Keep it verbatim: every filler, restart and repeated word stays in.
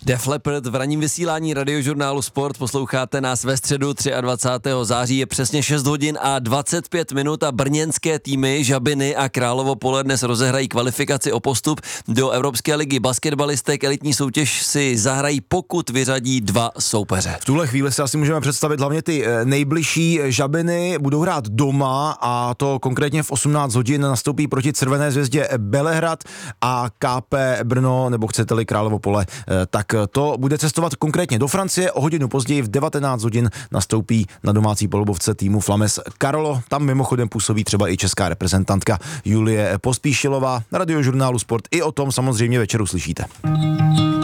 Def Leppard v ranním vysílání radiožurnálu Sport. Posloucháte nás ve středu dvacátého třetího září, je přesně šest hodin a dvacet pět minut a brněnské týmy Žabiny a Královo Pole dnes rozehrají kvalifikaci o postup do Evropské ligy basketbalistek. Elitní soutěž si zahrají, pokud vyřadí dva soupeře. V tuhle chvíli si asi můžeme představit hlavně ty nejbližší. Žabiny budou hrát doma a to konkrétně v osmnáct hodin nastoupí proti Červené zvězdě Belehrad a K P Brno, nebo chcete-li Královo Pole, tak to bude cestovat konkrétně do Francie. O hodinu později v devatenáct hodin nastoupí na domácí polubovce týmu Flames Karlo. Tam mimochodem působí třeba i česká reprezentantka Julie Pospíšilová. Na radiožurnálu Sport i o tom samozřejmě večer uslyšíte.